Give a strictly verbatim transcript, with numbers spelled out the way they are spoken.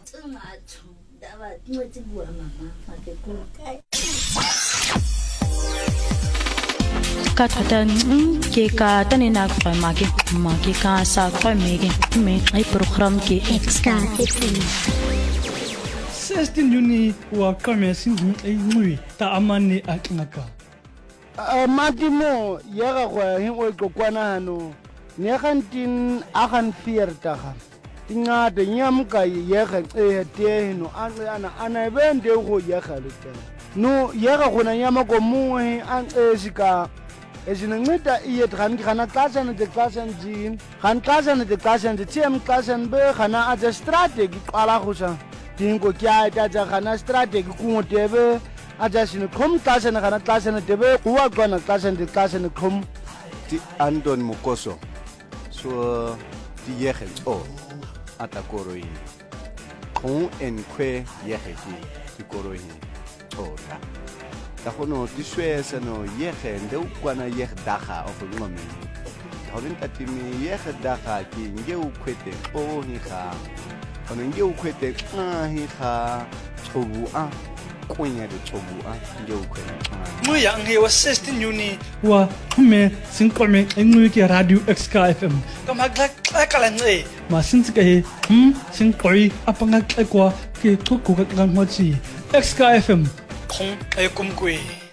ka thata ke ka tani na kwa mage mage ka sa kwa mege me ai program ke extra sixteen Juni wa kame sin ai ngui ta amani aknaka a matimo ya ga go hin o kokwana hano ne gantin agan viertig tinga de nyam ka ye ga e te no ana ana bende go ye ga le no ye ga gona nyama ko mu an e sika ezinceda iye dran gana kasana de kasan jin kan kasana de kasan de tem kasan be gana a strategy qala gosa dingo kya ta ja gana strategy ku tebe a ja sin khom kasana gana kasana tebe kuwa gana kasan de kasan khom ti Anton Mukoso so ti yege o atakoroi kon en kwe yege ti koroi ora da gono di swesa no yege nde ukwana yege daga of ngome hobin tatimi yege daga ki nge ukwete o hi ga ono nge ukwete a hi ga chobu a konya de chobu a nge ukwete mu ya nge wa sixteen Juni wa me sin kome ngui ke radio X K F M kam hagla kala nge ma sin ke he hm sin koi apanga kwa ke thuku ka kan ho chi X K F M khong ai kum kui